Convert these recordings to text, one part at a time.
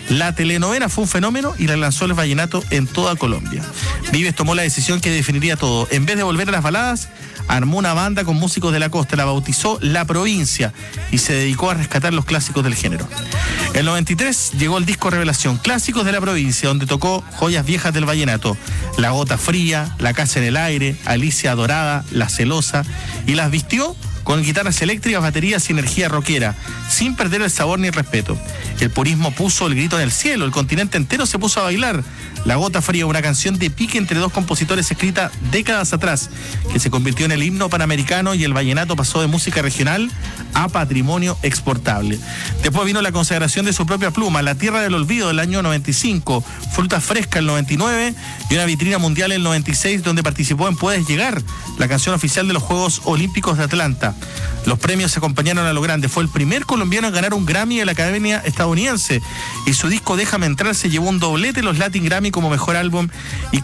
La telenovela fue un fenómeno y la lanzó el vallenato en toda Colombia. Vives tomó la decisión que definiría todo. En vez de volver a las baladas, armó una banda con músicos de la costa, la bautizó La Provincia y se dedicó a rescatar los clásicos del género. En el 93 llegó el disco Revelación, Clásicos de la Provincia, donde tocó joyas viejas del vallenato: La Gota Fría, La Casa en el Aire, Alicia Dorada, La Celosa, y las vistió con guitarras eléctricas, baterías y energía rockera, sin perder el sabor ni el respeto. El purismo puso el grito en el cielo, el continente entero se puso a bailar. La Gota Fría, una canción de pique entre dos compositores escrita décadas atrás, que se convirtió en el himno panamericano, y el vallenato pasó de música regional a patrimonio exportable. Después vino la consagración de su propia pluma, La Tierra del Olvido del año 95, Fruta Fresca el 99 y una vitrina mundial el 96, donde participó en Puedes Llegar, la canción oficial de los Juegos Olímpicos de Atlanta. Los premios se acompañaron a lo grande. Fue el primer colombiano en ganar un Grammy de la Academia Estadounidense, y su disco Déjame Entrar se llevó un doblete en los Latin Grammy como mejor álbum y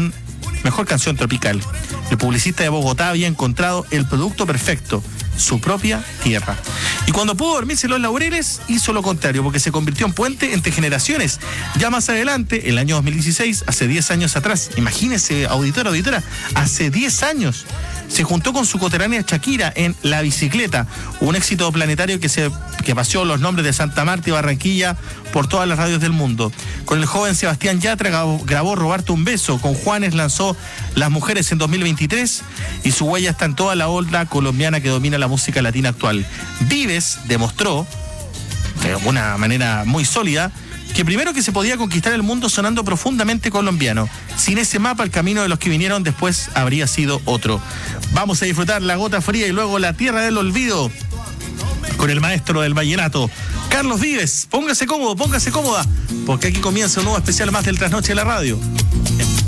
mejor canción tropical. El publicista de Bogotá había encontrado el producto perfecto, su propia tierra. Y cuando pudo dormirse en los laureles, hizo lo contrario, porque se convirtió en puente entre generaciones. Ya más adelante, el año 2016, hace 10 años atrás, imagínese, auditora, hace 10 años, se juntó con su coterránea Shakira en La Bicicleta, un éxito planetario que paseó los nombres de Santa Marta y Barranquilla por todas las radios del mundo. Con el joven Sebastián Yatra grabó Robarte un Beso, con Juanes lanzó Las Mujeres en 2023, y su huella está en toda la ola colombiana que domina la música latina actual. Vives demostró, de una manera muy sólida, que primero que se podía conquistar el mundo sonando profundamente colombiano. Sin ese mapa, el camino de los que vinieron después habría sido otro. Vamos a disfrutar La Gota Fría y luego La Tierra del Olvido con el maestro del vallenato, Carlos Vives. Póngase cómodo, póngase cómoda, porque aquí comienza un nuevo especial más del Trasnoche de la Radio.